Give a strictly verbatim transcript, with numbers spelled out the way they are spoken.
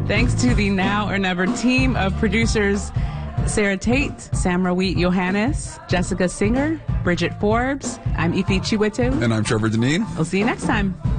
Thanks to the Now or Never team of producers, Sarah Tate, Samra Wheat Johannes, Jessica Singer, Bridget Forbes. I'm Ife Chiwetu. And I'm Trevor Deneen. We'll see you next time.